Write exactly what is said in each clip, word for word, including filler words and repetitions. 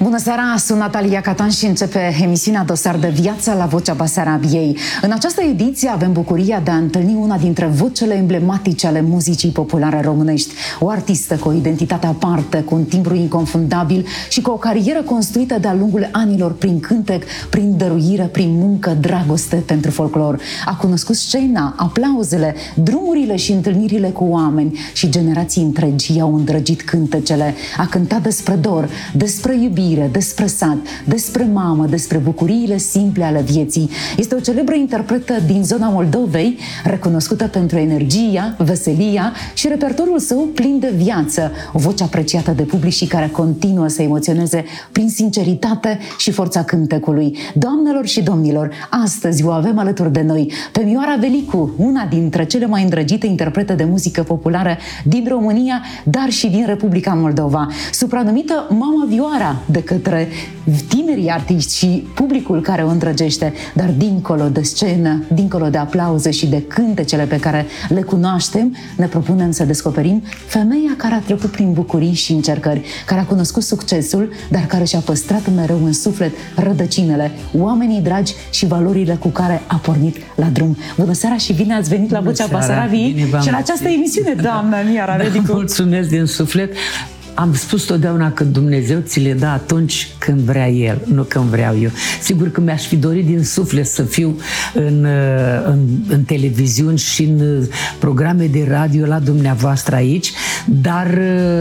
Bună seara, sunt Natalia Catan și începe emisiunea Dosar de Viață la Vocea Basarabiei. În această ediție avem bucuria de a întâlni una dintre vocele emblematice ale muzicii populare românești. O artistă cu o identitate aparte, cu un timbru inconfundabil și cu o carieră construită de-a lungul anilor prin cântec, prin dăruire, prin muncă, dragoste pentru folclor. A cunoscut scena, aplauzele, drumurile și întâlnirile cu oameni și generații întregi i-au îndrăgit cântecele. A cântat despre dor, despre iubire, despre sat, despre mamă, despre bucuriile simple ale vieții. Este o celebră interpretă din zona Moldovei, recunoscută pentru energia, veselia și repertoriul său plin de viață. O voce apreciată de public și care continuă să emoționeze prin sinceritate și forța cântecului. Doamnelor și domnilor, astăzi o avem alături de noi pe Mioara Velicu, una dintre cele mai îndrăgite interprete de muzică populară din România, dar și din Republica Moldova. Supranumită Mama Vioara de către tinerii artiști și publicul care o îndrăgește, dar dincolo de scenă, dincolo de aplauze și de cântecele pe care le cunoaștem, ne propunem să descoperim femeia care a trecut prin bucurii și încercări, care a cunoscut succesul, dar care și-a păstrat mereu în suflet rădăcinele, oamenii dragi și valorile cu care a pornit la drum. Bună seara și bine ați venit la Vocea Basarabiei și la această emisiune, doamna Mioara Velicu. Da, mulțumesc din suflet. Am spus totdeauna că Dumnezeu ți le dă atunci când vrea El, nu când vreau eu. Sigur că mi-aș fi dorit din suflet să fiu în, în, în televiziuni și în programe de radio la dumneavoastră aici, dar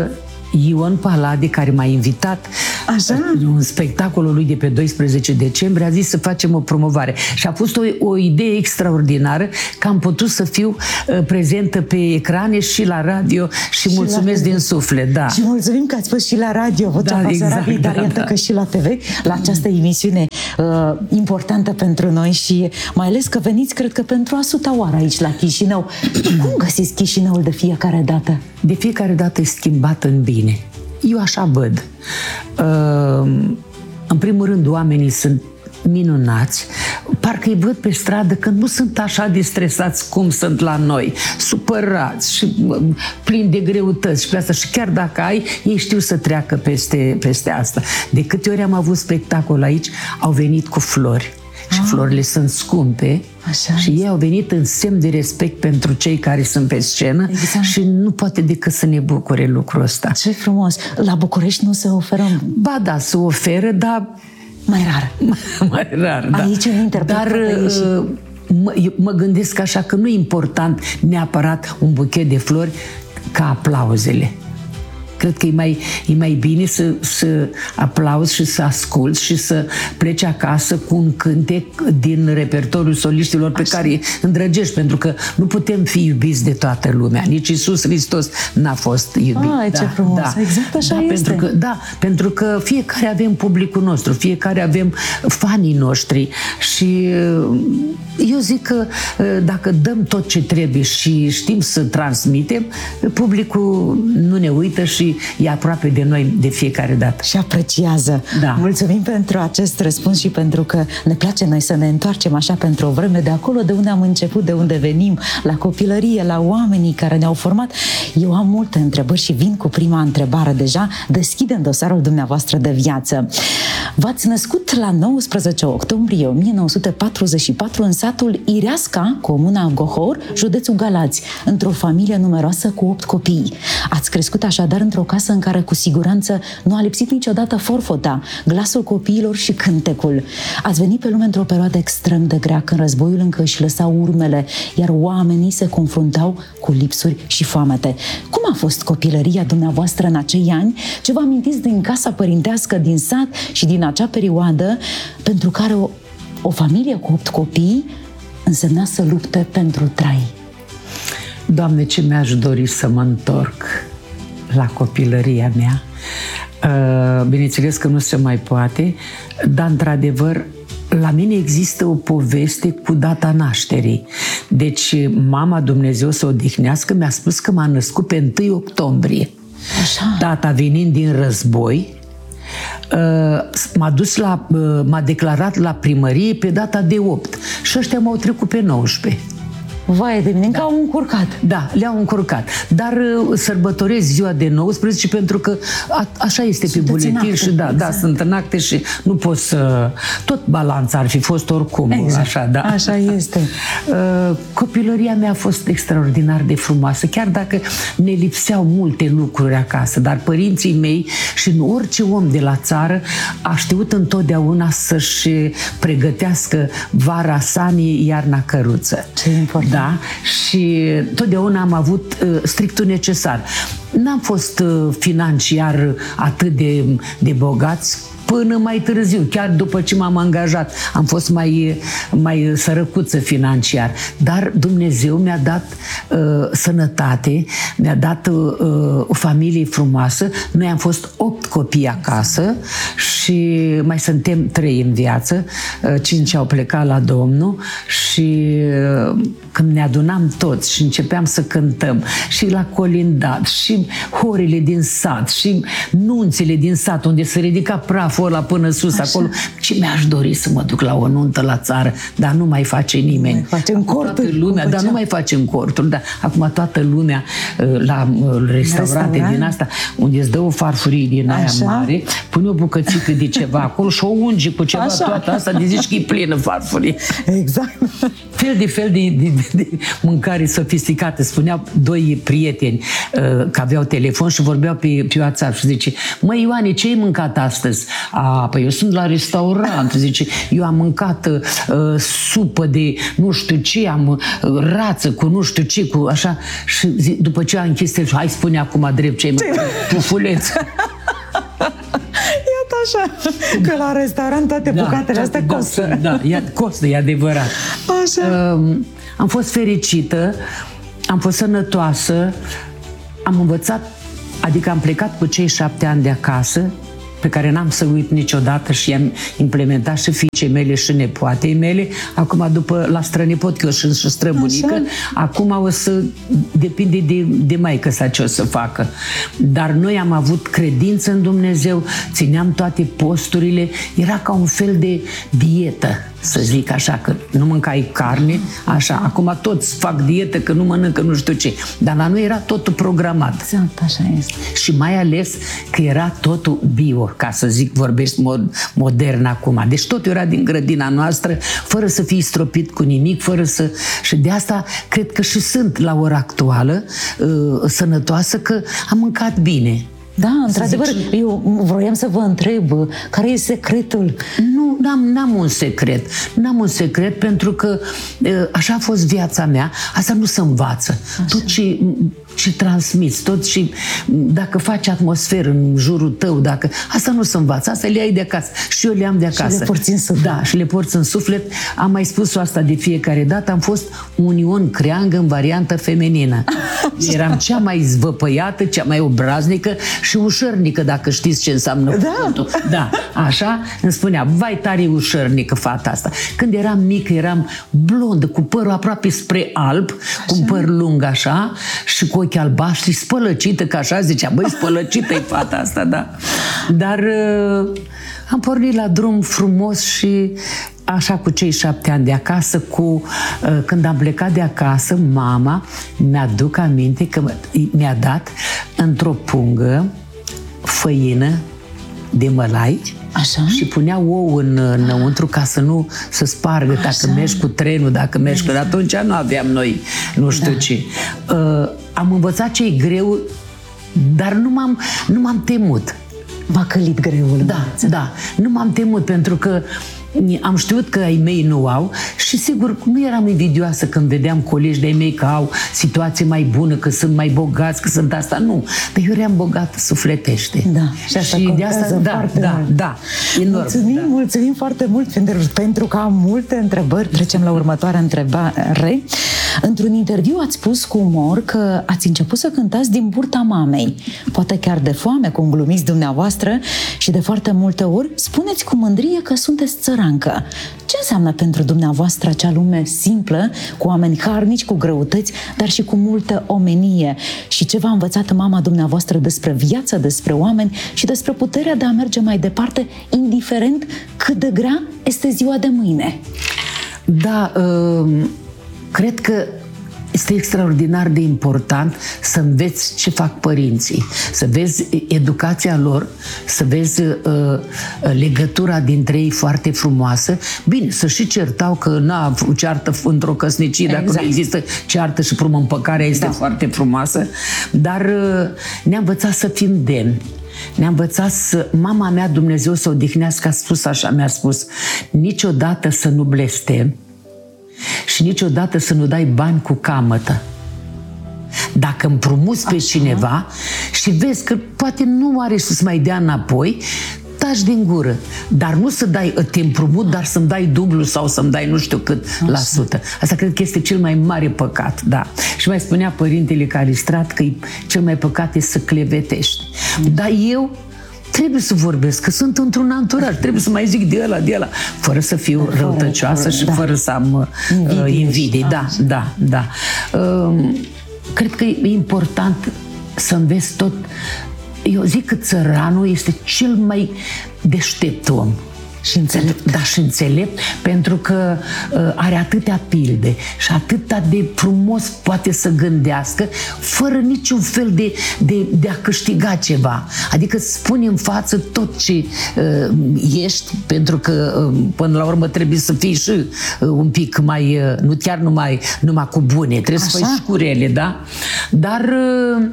Ion Palade, care m-a invitat în spectacolul lui de pe doisprezece decembrie, a zis să facem o promovare. Și a fost o, o idee extraordinară că am putut să fiu uh, prezentă pe ecrane și la radio și, și mulțumesc din suflet. Da. Și mulțumim că ați fost și la radio, Vocea da, Basarabiei, exact, dar da, iată da. că și la T V, la această emisiune uh, importantă pentru noi și mai ales că veniți, cred că pentru a suta oară aici la Chișinău. Cum găsiți Chișinăul de fiecare dată? De fiecare dată e schimbat în bine. Eu așa văd. Uh, în primul rând, oamenii sunt minunați, parcă îi văd pe stradă că nu sunt așa de stresați cum sunt la noi, supărați și uh, plini de greutăți și pe asta. Și chiar dacă ai, ei știu să treacă peste, peste asta. De câte ori am avut spectacol aici, au venit cu flori. Și ah. florile sunt scumpe. Așa și ei au venit în semn de respect pentru cei care sunt pe scenă, exact. Și nu poate decât să ne bucure lucrul ăsta. Ce frumos! La București nu se oferă? Ba da, se oferă, dar mai rar. mai rar, da. Aici un interpret. Dar mă, mă gândesc așa că nu e important neapărat un buchet de flori ca aplauzele. Cred că e mai, e mai bine să, să aplauzi și să asculți și să pleci acasă cu un cântec din repertoriul soliștilor pe așa. Care îi îndrăgești, pentru că nu putem fi iubiți de toată lumea. Nici Iisus Hristos n-a fost iubit. Ai, da, ce frumos! Da, exact așa da, este. Pentru că, da, pentru că fiecare avem publicul nostru, fiecare avem fanii noștri și eu zic că dacă dăm tot ce trebuie și știm să transmitem, publicul nu ne uită și e aproape de noi de fiecare dată. Și apreciază. Da. Mulțumim pentru acest răspuns și pentru că ne place noi să ne întoarcem așa pentru o vreme de acolo de unde am început, de unde venim, la copilărie, la oamenii care ne-au format. Eu am multe întrebări și vin cu prima întrebare deja. Deschidem dosarul dumneavoastră de viață. V-ați născut la nouăsprezece octombrie o mie nouă sute patruzeci și patru în satul Ireasca, comuna Gohor, județul Galați, într-o familie numeroasă cu opt copii. Ați crescut așadar într-o casă în care cu siguranță nu a lipsit niciodată forfota, glasul copiilor și cântecul. Ați venit pe lume într-o perioadă extrem de grea, când războiul încă își lăsa urmele, iar oamenii se confruntau cu lipsuri și foamete. Cum a fost copilăria dumneavoastră în acei ani? Ce vă amintiți din casa părintească din sat și din acea perioadă pentru care o, o familie cu opt copii însemna să lupte pentru trai? Doamne, ce mi-aș dori să mă întorc la copilăria mea. Bineînțeles că nu se mai poate, dar într-adevăr la mine există o poveste cu data nașterii. Deci mama, Dumnezeu să o odihnească, mi-a spus că m-a născut pe întâi octombrie. Așa. Tata venind din război, m-a dus la, m-a declarat la primărie pe data de opt și ăștia m-au trecut pe nouăsprezece. Vai de mine, încă Da. au încurcat. Da, le-au încurcat. Dar uh, sărbătoresc ziua de nouăsprezece pentru că a, așa este Sunteți pe în buletin acte, și da, exact. da, sunt în acte și nu pot să... Tot balanța ar fi fost oricum, Exact. așa, da. Așa este. Uh, Copilăria mea a fost extraordinar de frumoasă, chiar dacă ne lipseau multe lucruri acasă, dar părinții mei și orice om de la țară a știut întotdeauna să-și pregătească vara sanii, iarna căruță. Ce important. Da? Și totdeauna am avut uh, strictul necesar. N-am fost uh, financiar atât de, de bogați până mai târziu, chiar după ce m-am angajat, am fost mai, mai sărăcuță financiar. Dar Dumnezeu mi-a dat uh, sănătate, mi-a dat uh, o familie frumoasă. Noi am fost opt copii acasă și mai suntem trei în viață, uh, cinci au plecat la Domnul și uh, când ne adunam toți și începeam să cântăm și la colindat și horile din sat și nunțile din sat unde se ridica praful ăla până sus. Așa. Acolo, ce mi-aș dori să mă duc la o nuntă la țară, dar nu mai face nimeni. Nu mai facem corturi, Toată lumea, cum dar nu făceam. mai facem corturi, dar acum toată lumea la restaurante Restaurant? din asta, unde îți dă o farfurie din aia Așa. mare, pune o bucățică de ceva acolo și o ungi cu ceva, Așa. toată asta, de zici că e plină farfurie. Exact. Fel de fel de, de, de mâncare sofisticată. Spuneau doi prieteni uh, că aveau telefon și vorbeau pe, pe WhatsApp și zice: măi Ioane, ce ai mâncat astăzi? A, păi eu sunt la restaurant. Zice, eu am mâncat uh, supă de nu știu ce, am uh, rață cu nu știu ce, cu așa. Și zi, după ce a închis telefon, hai spune acum drept ce ai mâncat. Pufuleț. Iată așa, că la restaurant toate bucatele astea da, costă. Da, da, costă, e adevărat. Așa. Um, am fost fericită, am fost sănătoasă, am învățat, adică am plecat cu cei șapte ani de acasă, pe care n-am să uit niciodată și i-am implementat și fiicei mele și nepoatei mele. Acum, după, la strănepot, că eu sunt și străbunică, Așa. acum o să depinde de, de maică sa ce o să facă. Dar noi am avut credință în Dumnezeu, țineam toate posturile, era ca un fel de dietă, să zic așa, că nu mâncai carne, așa. Acum toți fac dietă că nu mănâncă nu știu ce. Dar la noi era totul programat. Exact, așa este. Și mai ales că era totul bio, ca să zic, vorbesc mod, modern acum. Deci totul era din grădina noastră, fără să fii stropit cu nimic, fără să... Și de asta cred că și sunt la ora actuală uh, sănătoasă, că am mâncat bine. Da, într-adevăr, zic- eu vroiam să vă întreb care e secretul. Nu, n-am, n-am un secret. N-am un secret pentru că uh, așa a fost viața mea. Asta nu se învață. Așa. Tot ce, ce transmiți, tot ce... Dacă faci atmosferă în jurul tău, dacă... Asta nu se învață. Asta le ai de acasă. Și eu le am de acasă. le porți în suflet. Da, și le porți în suflet. Am mai spus-o asta de fiecare dată. Am fost un Ion Creangă în variantă feminină. Eram cea mai zvăpăiată, cea mai obraznică și ușărnică, dacă știți ce înseamnă Da. cuvântul. Da, așa îmi spunea, vai tare ușărnică fata asta. Când eram mică, eram blondă, cu părul aproape spre alb, așa. Cu un păr lung așa și cu ochi albaștri, spălăcită, că așa zicea, băi, spălăcită-i fata asta, da. Dar uh, am pornit la drum frumos și așa cu cei șapte ani de acasă, cu, uh, când am plecat de acasă, mama mi-aduc aminte că mi-a dat într-o pungă făină de mălai. Așa? Și punea ou în, înăuntru ca să nu se spargă. Așa. Dacă mergi cu trenul, dacă mergi, că atunci nu aveam noi nu știu da. ce. Uh, am învățat ce e greu, dar nu m-am, nu m-am temut. V-a călit greul. Da, da. Nu m-am temut pentru că am știut că ai mei nu au și sigur nu eram invidioasă când vedeam colegi de-ai mei că au situație mai bună, că sunt mai bogați, că sunt asta. Nu. Dar eu eram bogată sufletește. Da, și asta și de contează asta, da, foarte da, mult. da, enorm. Mulțumim, da. mulțumim foarte mult pentru, pentru că am multe întrebări. Trecem la următoarea întrebare. Într-un interviu ați spus cu umor că ați început să cântați din burta mamei. Poate chiar de foame, cum glumiți dumneavoastră, și de foarte multe ori spuneți cu mândrie că sunteți țărancă. Ce înseamnă pentru dumneavoastră acea lume simplă, cu oameni harnici, cu greutăți, dar și cu multă omenie? Și ce v-a învățat mama dumneavoastră despre viață, despre oameni și despre puterea de a merge mai departe, indiferent cât de grea este ziua de mâine? Da, uh, cred că este extraordinar de important să înveți ce fac părinții, să vezi educația lor, să vezi uh, legătura dintre ei foarte frumoasă. Bine, să și certau că n-a ceartă într-o căsnicie, exact. Dacă nu există ceartă și frumâmpăcarea este da. foarte frumoasă, dar uh, ne-a învățat să fim demni. Ne-a învățat să... Mama mea, Dumnezeu să o odihnească, a spus așa, mi-a spus: niciodată să nu blestem și niciodată să nu dai bani cu camătă. Dacă împrumuți pe așa. cineva și vezi că poate nu are să-ți mai dea înapoi, taci din gură. Dar nu să dai, te împrumut, dar să-mi dai dublu sau să-mi dai nu știu cât așa. la sută. Asta cred că este cel mai mare păcat, da. Și mai spunea Părintele Calistrat că cel mai păcat este să clevetești. Mm. Dar eu trebuie să vorbesc, că sunt într-un anturaj, trebuie să mai zic de ăla, de ăla, fără să fiu fără, răutăcioasă fără, și da. fără să am invidii. invidii. Da, da, da. Uh, cred că e important să înveți tot. Eu zic că țăranul este cel mai deștept om. Și înțelept. Da, și înțelept, pentru că uh, are atâtea pilde și atâta de frumos poate să gândească, fără niciun fel de, de, de a câștiga ceva. Adică spune în față tot ce uh, ești, pentru că uh, până la urmă trebuie să fii și uh, un pic mai, uh, nu chiar numai, numai cu bune, trebuie Așa? să faci și cu rele, da? Dar... Uh,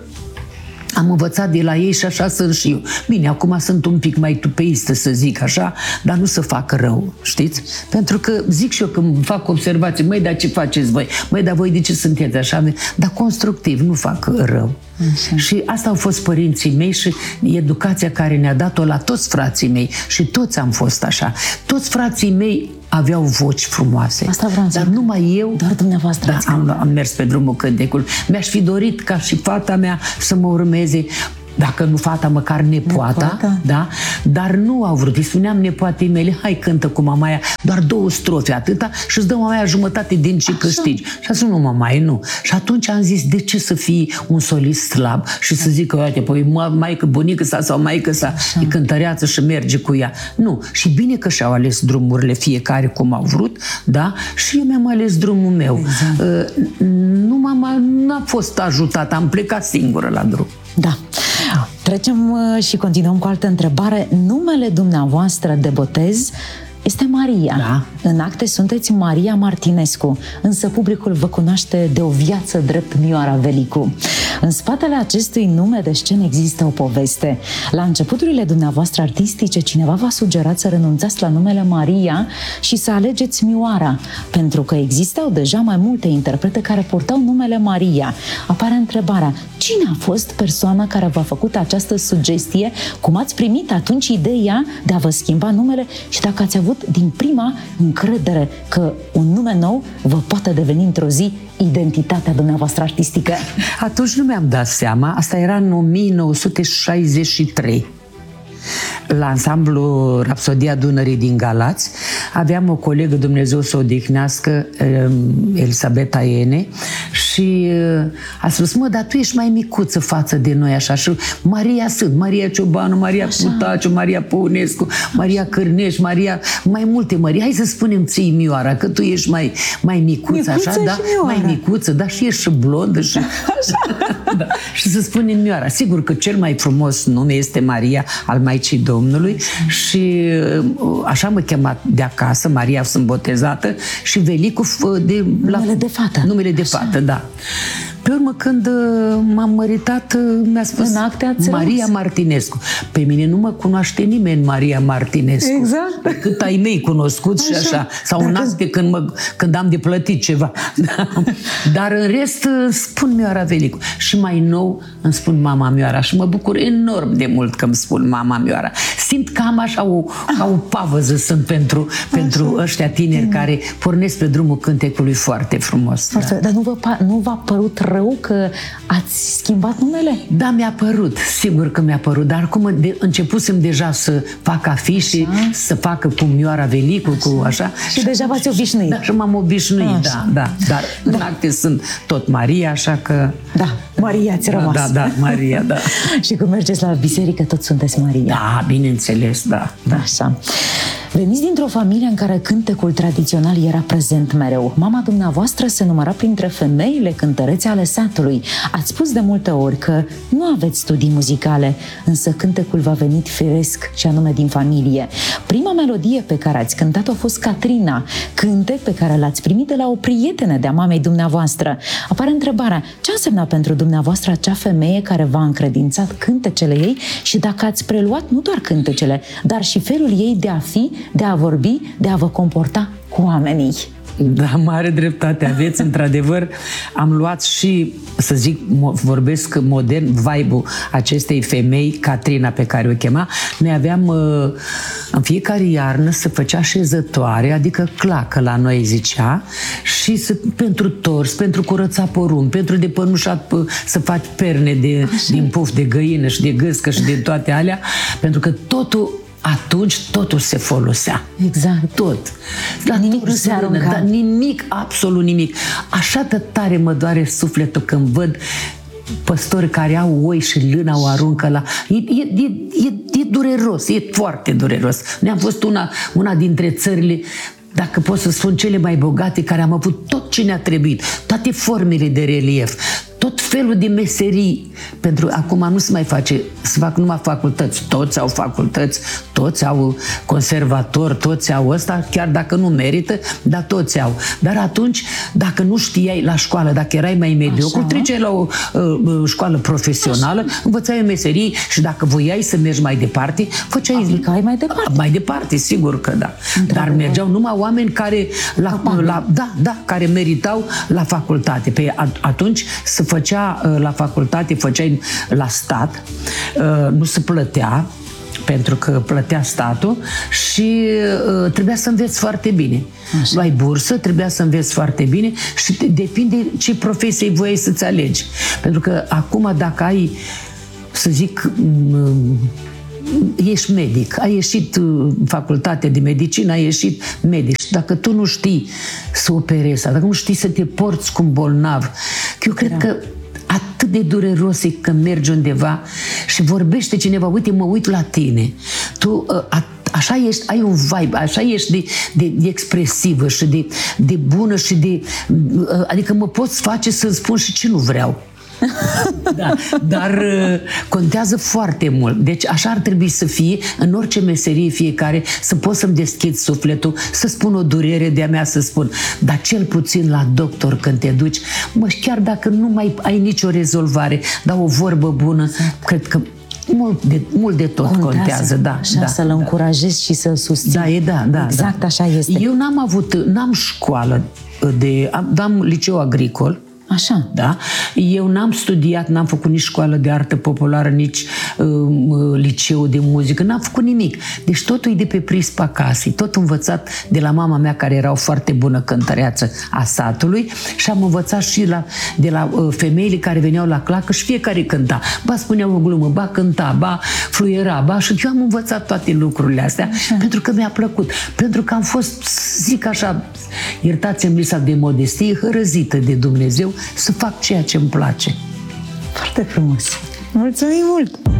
am învățat de la ei și așa sunt și eu. Bine, acum sunt un pic mai tupeistă, să zic așa, dar nu să fac rău, știți? Pentru că zic și eu când fac observații: măi, dar ce faceți voi? Măi, dar voi de ce sunteți așa? Dar constructiv, nu fac rău. Așa. Și asta au fost părinții mei și educația care ne-a dat-o la toți frații mei. Și toți am fost așa. Toți frații mei aveau voci frumoase. Asta vreau să Dar zic. numai eu... Doar dumneavoastră. Da, am, am mers pe drumul cântecului. Mi-aș fi dorit ca și fata mea să mă urmeze, dacă nu fata, măcar nepoata, nepoata, da? Dar nu au vrut. Îi spuneam nepoatei mele: hai, cântă cu mamaia doar două strofe, atâta, și îți dă mamaia jumătate din ce câștigi. Și a zis: nu, mamaie, nu. Și atunci am zis: de ce să fii un solist slab și să zică: uite, păi maică, bunică sa sau maică sa e cântăreață și merge cu ea. Nu. Și bine că și-au ales drumurile fiecare cum au vrut, da? Și eu mi-am ales drumul meu. Exact. Nu mama n-a fost ajutată, am plecat singură la drum. Da. Trecem și continuăm cu altă întrebare. Numele dumneavoastră de botez este Maria. Da. În acte sunteți Maria Martinescu, însă publicul vă cunoaște de o viață drept Mioara Velicu. În spatele acestui nume de scenă există o poveste. La începuturile dumneavoastră artistice, cineva v-a sugerat să renunțați la numele Maria și să alegeți Mioara, pentru că existau deja mai multe interprete care purtau numele Maria. Apare întrebarea: cine a fost persoana care v-a făcut această sugestie? Cum ați primit atunci ideea de a vă schimba numele și dacă ați avut din prima încredere că un nume nou vă poate deveni într-o zi identitatea dumneavoastră artistică? Atunci nu mi-am dat seama. Asta era în o mie nouă sute șaizeci și trei. La ansamblu Rapsodia Dunării din Galați aveam o colegă, Dumnezeu să o odihnească, Elisabeta Ene, și a spus: mă, dar tu ești mai micuță față de noi așa. Și Maria sunt, Maria Ciobanu, Maria Putaciu, Maria Păunescu, Maria Cârneș, Maria, mai multe Maria. Hai să spunem ție Mioara, că tu ești mai, mai micuță, micuță așa, da? Mai micuță, dar și ești și blondă și... da. Și să spunem Mioara. Sigur că cel mai frumos nume este Maria, al Maicii Domnului, și așa mă chema de acasă. Maria, sunt botezată, și Velicu de... Numele la, de fată. Numele de fată, da. Pe urmă, când m-am măritat, mi-a spus Maria Martinescu. Pe mine nu mă cunoaște nimeni Maria Martinescu. Exact. Cât ai mei cunoscut așa. Și așa. Sau în acte când, mă, când am de plătit ceva. Dar în rest spun Mioara Velicu. Și mai nou îmi spun Mama Mioara. Și mă bucur enorm de mult că îmi spun Mama Mioara. Simt că am așa o, ca o pavăză sunt pentru, pentru ăștia tineri mm. care pornesc pe drumul cântecului foarte frumos. Foarte, da. Dar nu, vă, nu v-a părut rău că ați schimbat numele? Da, mi-a părut, sigur că mi-a părut, dar acum de, începusem deja să fac afișe, așa, să facă cu Mioara Velicu, așa, cu așa. Și, și deja v-ați obișnuit. Da, și m-am obișnuit, așa, da, da. Dar da, în acte sunt tot Maria, așa că... Da, Maria ați rămas. Da, da, Maria, da. Și când mergeți la biserică, tot sunteți Maria. Da, bineînțeles, da, da. Așa. Veniți dintr-o familie în care cântecul tradițional era prezent mereu. Mama dumneavoastră se număra printre femeile cântărețe ale satului. Ați spus de multe ori că nu aveți studii muzicale, însă cântecul v-a venit firesc și anume din familie. Prima melodie pe care ați cântat-o a fost Catrina, cântec pe care l-ați primit de la o prietenă de-a mamei dumneavoastră. Apare întrebarea, ce a însemnat pentru dumneavoastră acea femeie care v-a încredințat cântecele ei și dacă ați preluat nu doar cântecele, dar și felul ei de a fi, de a vorbi, de a vă comporta cu oamenii. Da, mare dreptate aveți, într-adevăr, am luat și, să zic, vorbesc modern, vibe-ul acestei femei, Catrina, pe care o chema. Noi aveam, în fiecare iarnă se făcea șezătoare, adică clacă la noi zicea, și să, pentru tors, pentru curăța porumb, pentru depănușat, să faci perne de, din puf de găină și de gâscă și de toate alea, pentru că totul atunci totul se folosea. Exact. Tot. La nimic nu se arunca. Dar nimic, absolut nimic. Așa de tare mă doare sufletul când văd păstori care au oi și lâna o aruncă la... E, e, e, e dureros, e foarte dureros. Ne-am fost una, una dintre țările, dacă pot să spun, cele mai bogate, care am avut tot ce ne-a trebuit, toate formele de relief, tot felul de meserii. Pentru acum nu se mai face, se fac numai facultăți. Toți au facultăți, toți au conservator, toți au ăsta, chiar dacă nu merită, dar toți au. Dar atunci, dacă nu știai la școală, dacă erai mai mediocru, treceai la o uh, școală profesională, așa, învățai meserii și dacă voiai să mergi mai departe, făceai... Aplicai mai departe. Mai departe, sigur că da. Dar mergeau numai oameni care, la, la, da, da, care meritau la facultate. Pe atunci se făcea la facultate, făceai la stat, nu se plătea, pentru că plătea statul și uh, trebuia să înveți foarte bine. Așa. Luai bursă, trebuia să înveți foarte bine și depinde ce profesie voiai să-ți alegi. Pentru că acum dacă ai, să zic, um, ești medic, ai ieșit uh, facultate de medicină, ai ieșit medic și dacă tu nu știi să operezi, dacă nu știi să te porți cu un bolnav, că eu cred da. că atât de dureros e când mergi undeva și vorbește cineva, uite, mă uit la tine, tu a, așa ești, ai un vibe, așa ești de, de, de expresivă și de, de bună și de... Adică mă poți face să spun și ce nu vreau. Da, dar uh, contează foarte mult. Deci așa ar trebui să fie în orice meserie fiecare, să pot să-mi deschid sufletul, să spun o durere de-a mea, să spun, dar cel puțin la doctor când te duci, mă, chiar dacă nu mai ai nicio rezolvare, dar o vorbă bună, exact. Cred că mult de, mult de tot contează, contează da, așa, da, să-l da. încurajezi și să-l susții. Da, e da, da. Exact da. așa este. Eu n-am avut, n-am școală de, am, am liceu agricol. Așa. Da? Eu n-am studiat, n-am făcut nici școală de artă populară, nici uh, liceu de muzică, n-am făcut nimic. Deci totul e de pe prispa casei, tot învățat de la mama mea, care era o foarte bună cântăreață a satului, și am învățat și la, de la uh, femeile care veneau la clacă și fiecare cânta. Ba spunea o glumă, ba cânta, ba fluiera, ba, și eu am învățat toate lucrurile astea, așa, pentru că mi-a plăcut. Pentru că am fost, zic așa, iertați-mi lipsa de modestie, hărăzită de Dumnezeu să fac ceea ce îmi place. Foarte frumos! Mulțumim mult!